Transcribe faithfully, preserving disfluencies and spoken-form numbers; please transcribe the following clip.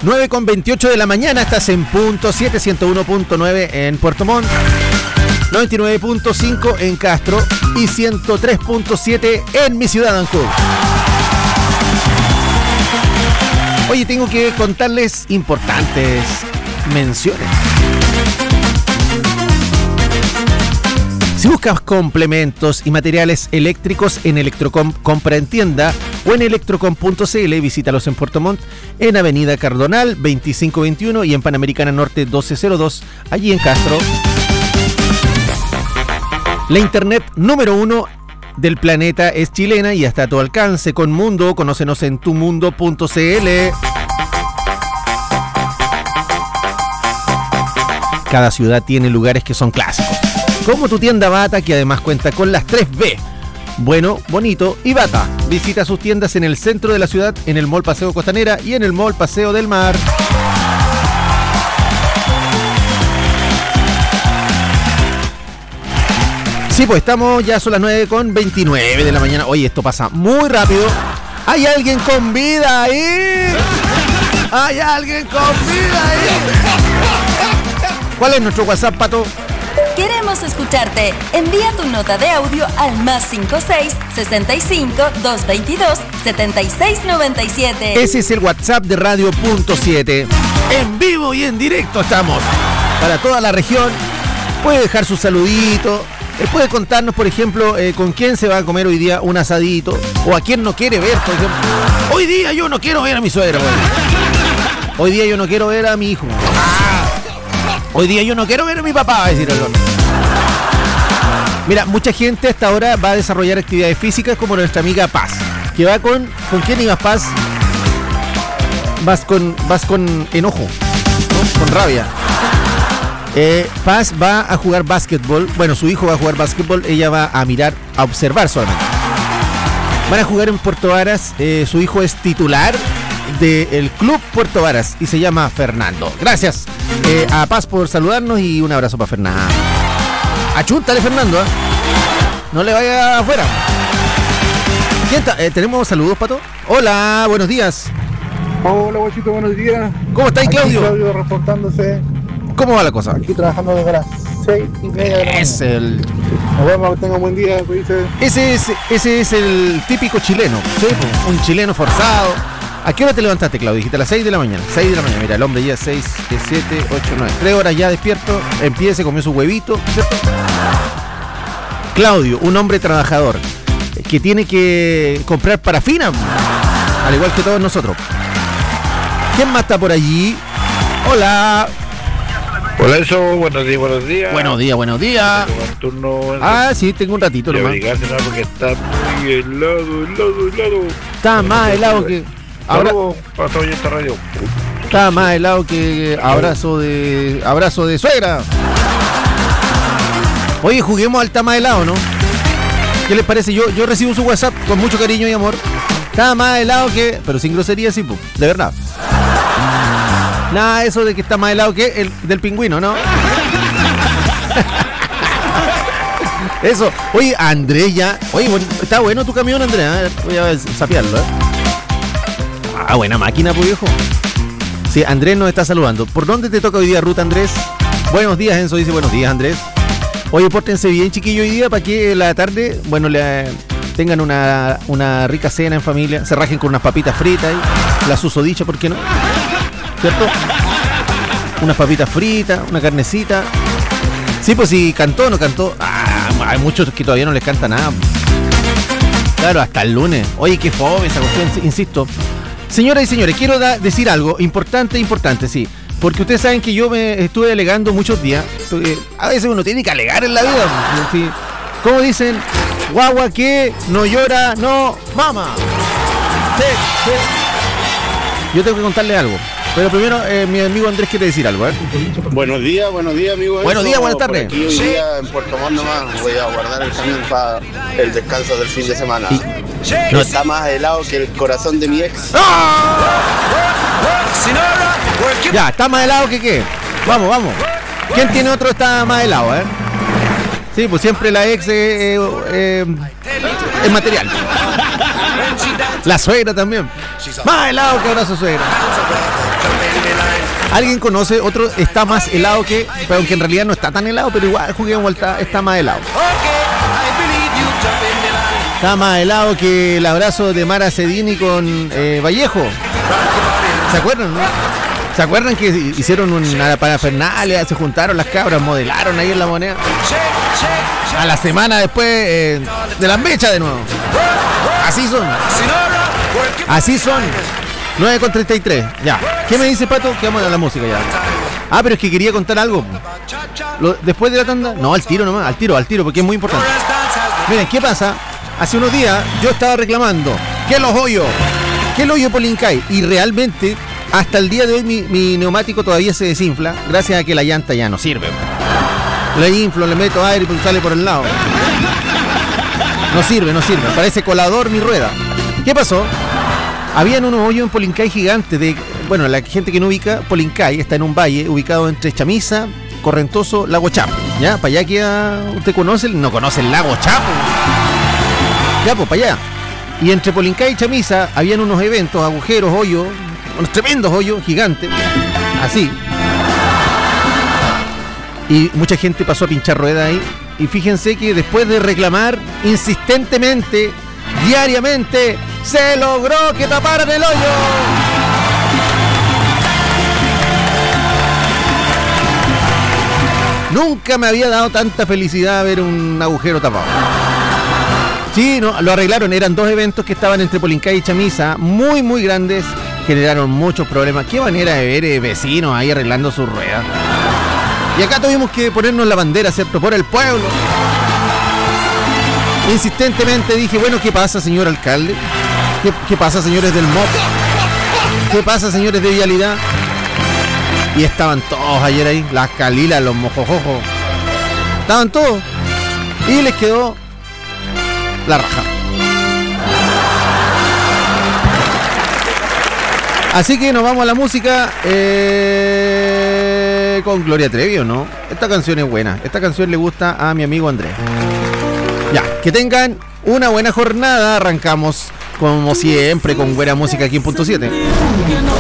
nueve con veintiocho de la mañana, estás en punto siete, ciento uno punto nueve en Puerto Montt, noventa y nueve punto cinco en Castro y ciento tres punto siete en mi ciudad, Ancud. Oye, tengo que contarles importantes menciones. Si buscas complementos y materiales eléctricos en Electrocom, compra en tienda o en electrocom punto c l, visítalos en Puerto Montt, en Avenida Cardonal veinticinco veintiuno y en Panamericana Norte doce cero dos, allí en Castro. La internet número uno del planeta es chilena y está a tu alcance con Mundo. Conócenos en tu mundo punto c l. Cada ciudad tiene lugares que son clásicos, como tu tienda Bata, que además cuenta con las tres B: bueno, bonito y Bata. Visita sus tiendas en el centro de la ciudad, en el Mall Paseo Costanera y en el Mall Paseo del Mar. Sí, pues estamos, ya son las nueve con veintinueve de la mañana. Oye, esto pasa muy rápido. ¿Hay alguien con vida ahí? ¿Hay alguien con vida ahí? ¿Cuál es nuestro WhatsApp, Pato? Queremos escucharte. Envía tu nota de audio al más cincuenta y seis, sesenta y cinco, doscientos veintidós, setenta y seis noventa y siete. Ese es el WhatsApp de Radio Punto siete. En vivo y en directo estamos para toda la región. Puede dejar su saludito. Puede contarnos, por ejemplo, eh, con quién se va a comer hoy día un asadito, o a quién no quiere ver, por ejemplo. Hoy día yo no quiero ver a mi suegra, bueno. Hoy día yo no quiero ver a mi hijo. Ah. Hoy día yo no quiero ver a mi papá, va a decir el otro. Mira, mucha gente hasta ahora va a desarrollar actividades físicas, como nuestra amiga Paz, que va con... ¿Con quién ibas, Paz? Vas con, vas con enojo, ¿no? Con rabia. Eh, Paz va a jugar básquetbol. Bueno, su hijo va a jugar básquetbol. Ella va a mirar, a observar solamente. Van a jugar en Puerto Varas. eh, Su hijo es titular del Club Puerto Varas y se llama Fernando. Gracias eh, a Paz por saludarnos y un abrazo para Fernando. Achúntale, Fernando, ¿eh? No le vaya afuera. ¿Quién está? Eh, ¿Tenemos saludos, Pato? Hola, buenos días. Hola, guachito, buenos días. ¿Cómo estáis, Claudio? Claudio reportándose. ¿Cómo va la cosa? Aquí trabajando desde las seis y media de la mañana. Es el... Nos vemos, que tenga un buen día, dice. Ese es, ese es el típico chileno, ¿sí? Un chileno forzado. ¿A qué hora te levantaste, Claudio? Dijiste a las seis de la mañana. seis de la mañana, mira, el hombre ya seis, siete, ocho, nueve. tres horas ya despierto, empieza, comió su huevito, ¿cierto? Claudio, un hombre trabajador que tiene que comprar parafina, al igual que todos nosotros. ¿Quién más está por allí? Hola. Hola, eso, buenos días, buenos días. Buenos días, buenos días. Turno, ah, sí, tengo un ratito nomás. Porque está muy helado, helado, helado. Está más helado que... Ahora pasó hoy esta radio. Está más helado que abrazo de... Abrazo de suegra. Oye, juguemos al está más helado, ¿no? ¿Qué les parece? Yo, yo recibo su WhatsApp con mucho cariño y amor. Está más helado que... Pero sin grosería, sí, pues, de verdad. Nada, eso de que está más helado que el del pingüino, ¿no? Eso. Oye, Andrés ya... Oye, bueno, está bueno tu camión, Andrés, ¿eh? Voy a sapearlo, ¿eh? Ah, buena máquina, pues, viejo. Sí, Andrés nos está saludando. ¿Por dónde te toca hoy día ruta, Andrés? Buenos días, Enzo dice buenos días, Andrés. Oye, pórtense bien, chiquillo, hoy día para que la tarde, bueno, le tengan una, una rica cena en familia, se rajen con unas papitas fritas y la susodicha, ¿por qué no? ¿Cierto? Unas papitas fritas, una carnecita. Sí, pues si cantó o no cantó. Ah, hay muchos que todavía no les canta nada. Claro, hasta el lunes. Oye, qué fome esa cuestión, insisto. Señoras y señores, quiero da- decir algo importante, importante, sí. Porque ustedes saben que yo me estuve alegando muchos días. A veces uno tiene que alegar en la vida. ¿Sí? Como dicen, guagua que no llora, no mama. Sí, sí. Yo tengo que contarle algo. Pero primero, eh, mi amigo Andrés quiere decir algo, ¿eh? Buenos días, buenos días, amigo. Buenos días, buenas tardes. Aquí hoy día en Puerto Montt nomás voy a guardar el camión para el descanso del fin de semana. Y no está más helado que el corazón de mi ex. ¡Ah! Ya, está más helado que qué. Vamos, vamos. ¿Quién tiene otro está más helado, eh? Sí, pues siempre la ex eh, eh, eh, es material. La suegra también. Más helado que abrazo suegra. ¿Alguien conoce otro? Está más helado que, pero aunque en realidad no está tan helado, pero igual juguemos, está, está más helado. Está más helado que el abrazo de Mara Cedini con eh, Vallejo. ¿Se acuerdan, no? ¿Se acuerdan que hicieron una parafernalia? Se juntaron las cabras, modelaron ahí en La Moneda. A la semana después eh, de la mecha de nuevo. Así son. Así son. nueve con treinta y tres. Ya. ¿Qué me dice, Pato? Que vamos a la música ya. Ah, pero es que quería contar algo. Lo, después de la tanda. No, al tiro nomás. Al tiro, al tiro, porque es muy importante. Miren, ¿qué pasa? Hace unos días yo estaba reclamando que los hoyos, que el hoyo Polincay. Y realmente, hasta el día de hoy, mi, mi neumático todavía se desinfla. Gracias a que la llanta ya no sirve. Le inflo, le meto aire y sale por el lado. No sirve, no sirve. Parece colador mi rueda. ¿Qué pasó? Habían unos hoyos en Polincay gigantes de, bueno, la gente que no ubica, Polincay está en un valle ubicado entre Chamisa, Correntoso, Lago Chapo. Ya, para allá queda, ¿usted conoce? No conoce el Lago Chapo. Ya, pues para allá. Y entre Polincay y Chamisa habían unos eventos, agujeros, hoyos, unos tremendos hoyos gigantes, así. Y mucha gente pasó a pinchar ruedas ahí. Y fíjense que después de reclamar insistentemente, diariamente, se logró que taparan el hoyo. Nunca me había dado tanta felicidad ver un agujero tapado. Sí, no, lo arreglaron. Eran dos eventos que estaban entre Polincay y Chamisa, muy, muy grandes. Generaron muchos problemas. Qué manera de ver eh, vecinos ahí arreglando sus ruedas. Y acá tuvimos que ponernos la bandera, ¿cierto? Por el pueblo. Insistentemente dije, bueno, ¿qué pasa, señor alcalde? ¿Qué, qué pasa, señores del M O P? ¿Qué pasa, señores de Vialidad? Y estaban todos ayer ahí, las calilas, los mojojojos. Estaban todos. Y les quedó la raja. Así que nos vamos a la música eh, con Gloria Trevi, ¿o no? Esta canción es buena. Esta canción le gusta a mi amigo Andrés. Ya, que tengan una buena jornada. Arrancamos como siempre con buena música aquí en Punto siete.